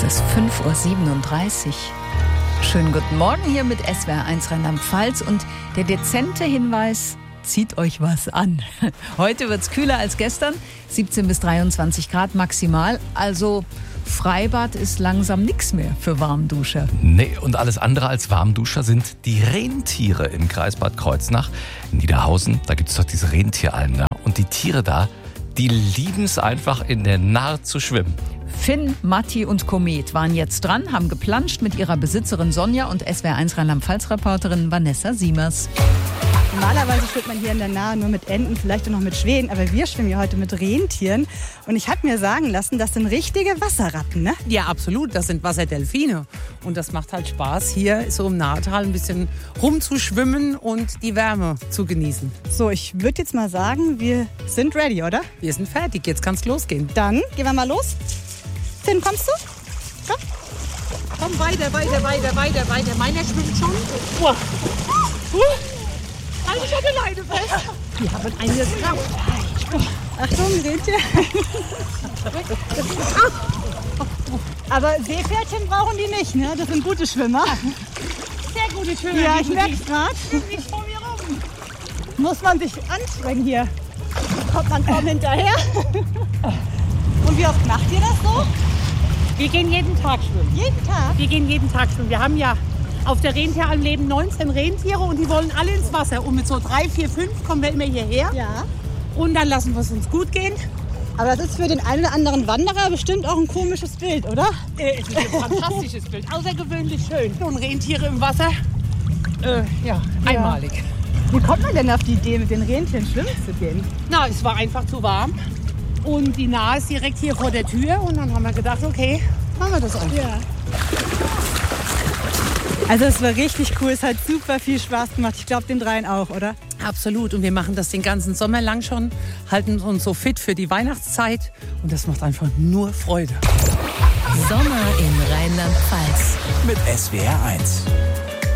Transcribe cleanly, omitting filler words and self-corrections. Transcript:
Es ist 5:37 Uhr. Schönen guten Morgen hier mit SWR1 Rheinland-Pfalz und der dezente Hinweis: zieht euch was an. Heute wird es kühler als gestern, 17 bis 23 Grad maximal. Also Freibad ist langsam nichts mehr für Warmduscher. Nee, und alles andere als Warmduscher sind die Rentiere im Kreis Bad Kreuznach. In Niederhausen, da gibt es doch diese Rentieralm. Ne? Und die Tiere da, die lieben es einfach, in der Nahr zu schwimmen. Finn, Matti und Komet waren jetzt dran, haben geplanscht mit ihrer Besitzerin Sonja und SWR1 Rheinland-Pfalz-Reporterin Vanessa Siemers. Normalerweise schwimmt man hier in der Nahe nur mit Enten, vielleicht auch noch mit Schwänen, aber wir schwimmen ja heute mit Rentieren. Und ich habe mir sagen lassen, das sind richtige Wasserratten, ne? Ja, absolut. Das sind Wasserdelfine. Und das macht halt Spaß, hier so im Nahtal ein bisschen rumzuschwimmen und die Wärme zu genießen. So, ich würde jetzt mal sagen, wir sind ready, oder? Wir sind fertig. Jetzt kann's losgehen. Dann gehen wir mal los. Finn, kommst du? Komm. Komm, weiter. Meiner schwimmt schon. Uah. Halt dich an der Leine fest. Die haben einiges drauf. Achtung, Rentier. Aber Seepferdchen brauchen die nicht, ne? Das sind gute Schwimmer. Sehr gute Schwimmer. Ja, ich merke es gerade. Nicht vor mir rum. Muss man sich anstrengen hier. Kommt man kaum hinterher. Und wie oft macht ihr das so? Wir gehen jeden Tag schwimmen. Jeden Tag? Wir gehen jeden Tag schwimmen. Wir haben ja auf der Rentieralm leben 19 Rentiere und die wollen alle ins Wasser. Und mit so 3, 4, 5 kommen wir immer hierher. Ja. Und dann lassen wir es uns gut gehen. Aber das ist für den einen oder anderen Wanderer bestimmt auch ein komisches Bild, oder? Es ist ein fantastisches Bild, außergewöhnlich schön. Und Rentiere im Wasser, einmalig. Wie kommt man denn auf die Idee, mit den Rentieren schwimmen zu gehen? Na, es war einfach zu warm. Und die Nahe ist direkt hier vor der Tür. Und dann haben wir gedacht, okay, machen wir das einfach. Ja. Also es war richtig cool, es hat super viel Spaß gemacht. Ich glaube, den dreien auch, oder? Absolut. Und wir machen das den ganzen Sommer lang schon, halten uns so fit für die Weihnachtszeit. Und das macht einfach nur Freude. Sommer in Rheinland-Pfalz. Mit SWR1.